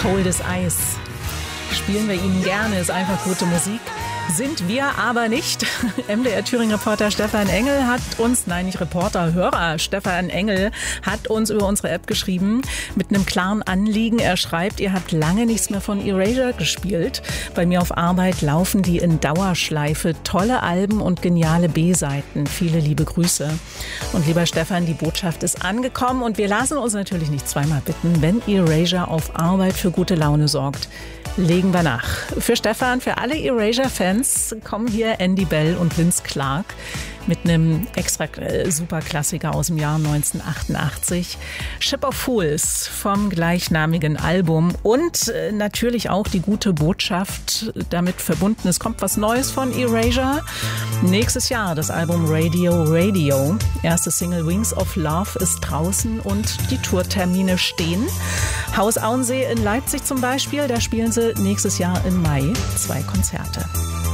Coldes Ice. Spielen wir Ihnen gerne, ist einfach gute Musik. Sind wir aber nicht. MDR Thüringen-Reporter Stefan Engel hat uns, nein nicht Reporter, Hörer Stefan Engel hat uns über unsere App geschrieben mit einem klaren Anliegen. Er schreibt, ihr habt lange nichts mehr von Erasure gespielt. Bei mir auf Arbeit laufen die in Dauerschleife. Tolle Alben und geniale B-Seiten. Viele liebe Grüße. Und lieber Stefan, die Botschaft ist angekommen und wir lassen uns natürlich nicht zweimal bitten, wenn Erasure auf Arbeit für gute Laune sorgt. Legen wir nach. Für Stefan, für alle Erasure-Fans kommen hier Andy Bell und Vince Clarke mit einem extra Superklassiker aus dem Jahr 1988. Ship of Fools vom gleichnamigen Album und natürlich auch die gute Botschaft damit verbunden. Es kommt was Neues von Erasure. Nächstes Jahr das Album Radio Radio. Erste Single Wings of Love ist draußen und die Tourtermine stehen. Haus Auensee in Leipzig zum Beispiel, da spielen sie nächstes Jahr im Mai 2 Konzerte.